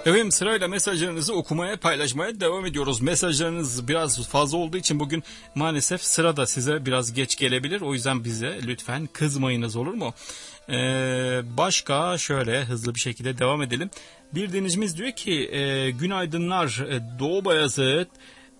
Evet, sırayla mesajlarınızı okumaya, paylaşmaya devam ediyoruz. Mesajlarınız biraz fazla olduğu için bugün maalesef sırada size biraz geç gelebilir. O yüzden bize lütfen kızmayınız, olur mu? Başka şöyle hızlı bir şekilde devam edelim. Bir dinleyicimiz diyor ki günaydınlar Doğu Bayazıt.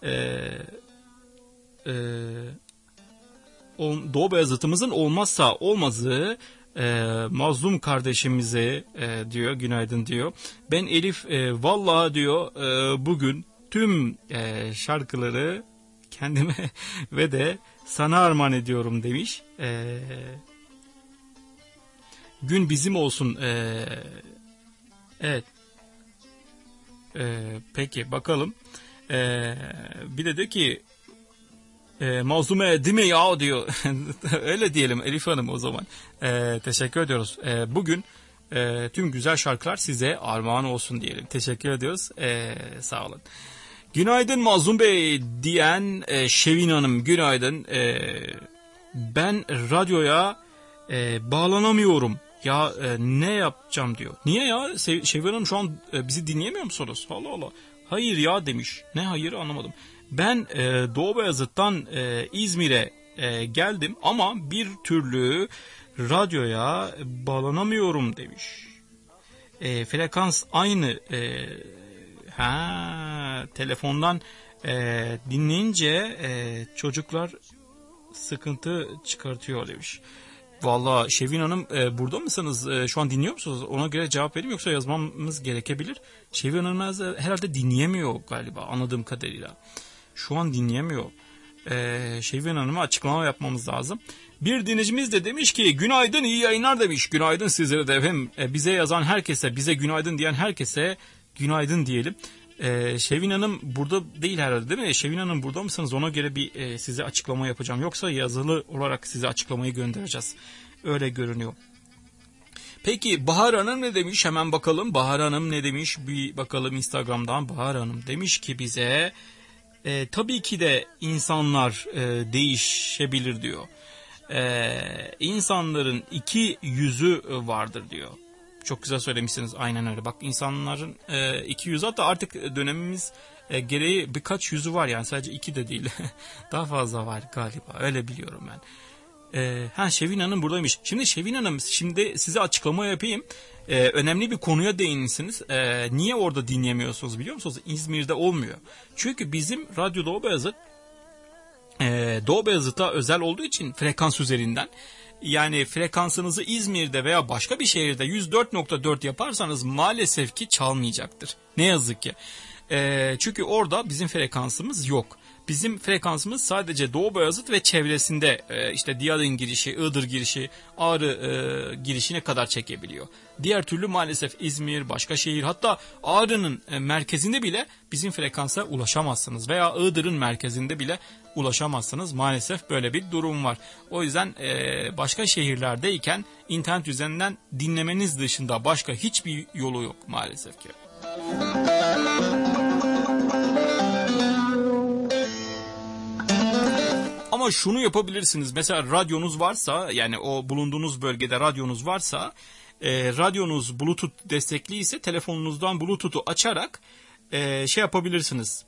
Doğu Bayazıt'ımızın olmazsa olmazı mazlum kardeşimize diyor, günaydın diyor. Ben Elif vallahi diyor bugün tüm şarkıları kendime ve de sana armağan ediyorum demiş. Gün bizim olsun. Evet. Peki bakalım. Bir de diyor ki mazlume değil mi ya diyor. Öyle diyelim Elif Hanım o zaman. Teşekkür ediyoruz. Bugün tüm güzel şarkılar size armağan olsun diyelim. Teşekkür ediyoruz. Sağ olun. Günaydın Mazlum Bey diyen Şevin Hanım, günaydın. Ben radyoya bağlanamıyorum. Ya ne yapacağım diyor. Niye ya? Şevin Hanım şu an bizi dinleyemiyor musunuz? Allah Allah. Hayır ya demiş. Ne hayır anlamadım. Ben Doğu Beyazıt'tan İzmir'e geldim ama bir türlü radyoya bağlanamıyorum demiş. Frekans aynı. Telefondan dinleyince çocuklar sıkıntı çıkartıyor demiş. Vallahi Şevin Hanım burada mısınız? Şu an dinliyor musunuz? Ona göre cevap vereyim yoksa yazmamız gerekebilir. Şevin Hanım herhalde dinleyemiyor galiba anladığım kadarıyla. Şu an dinleyemiyor. Şevin Hanım'a açıklama yapmamız lazım. Bir dinleyicimiz de demiş ki günaydın iyi yayınlar demiş. Günaydın sizlere de efendim. Bize yazan herkese, bize günaydın diyen herkese günaydın diyelim. Şevin Hanım burada değil herhalde değil mi? Şevin Hanım burada mısınız? Ona göre bir size açıklama yapacağım. Yoksa yazılı olarak size açıklamayı göndereceğiz. Öyle görünüyor. Peki Bahar Hanım ne demiş? Hemen bakalım. Bahar Hanım ne demiş? Bir bakalım Instagram'dan. Bahar Hanım demiş ki bize tabii ki de insanlar değişebilir diyor. İnsanların iki yüzü vardır diyor. Çok güzel söylemişsiniz. Aynen öyle. Bak insanların iki yüzü, hatta artık dönemimiz gereği birkaç yüzü var yani sadece iki de değil. Daha fazla var galiba. Öyle biliyorum ben. Şevin Hanım buradaymış. Şimdi Şevin Hanım size açıklama yapayım. Önemli bir konuya değinirsiniz. Niye orada dinleyemiyorsunuz biliyor musunuz? İzmir'de olmuyor. Çünkü bizim Radyo Doğu Beyazıt Doğu Beyazıt'a özel olduğu için frekans üzerinden. Yani frekansınızı İzmir'de veya başka bir şehirde 104.4 yaparsanız maalesef ki çalmayacaktır. Ne yazık ki. Çünkü orada bizim frekansımız yok. Bizim frekansımız sadece Doğu Beyazıt ve çevresinde işte Diyadin girişi, Iğdır girişi, Ağrı girişine kadar çekebiliyor. Diğer türlü maalesef İzmir, başka şehir, hatta Ağrı'nın merkezinde bile bizim frekansa ulaşamazsınız. Veya Iğdır'ın merkezinde bile ulaşamazsınız. Maalesef böyle bir durum var. O yüzden başka şehirlerdeyken internet üzerinden dinlemeniz dışında başka hiçbir yolu yok maalesef ki. Ama şunu yapabilirsiniz. Mesela radyonuz varsa, yani o bulunduğunuz bölgede radyonuz varsa, radyonuz Bluetooth destekli ise telefonunuzdan Bluetooth'u açarak şey yapabilirsiniz.